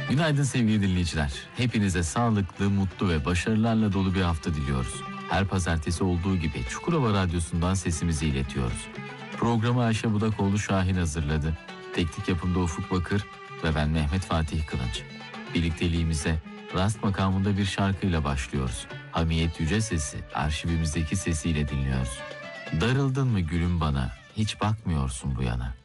Günaydın sevgili dinleyiciler. Hepinize sağlıklı, mutlu ve başarılarla dolu bir hafta diliyoruz. Her pazartesi olduğu gibi Çukurova Radyosu'ndan sesimizi iletiyoruz. Programı Ayşe Budakoğlu Şahin hazırladı. Teknik yapımda Ufuk Bakır ve ben Mehmet Fatih Kılınç. Birlikteliğimize rast makamında bir şarkıyla başlıyoruz. Hamiyet Yüce Sesi, arşivimizdeki sesiyle dinliyoruz. Darıldın mı gülüm bana, hiç bakmıyorsun bu yana.